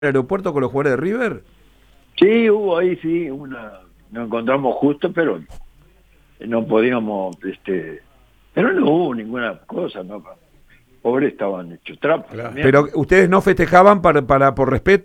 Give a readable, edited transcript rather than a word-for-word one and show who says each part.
Speaker 1: aeropuerto con los jugadores de River?
Speaker 2: Sí, hubo ahí, sí, nos encontramos justo, pero no podíamos, pero no hubo ninguna cosa, ¿no? Pobres estaban hechos trapos
Speaker 3: Claro.
Speaker 2: también.
Speaker 1: Pero ustedes no festejaban por respeto.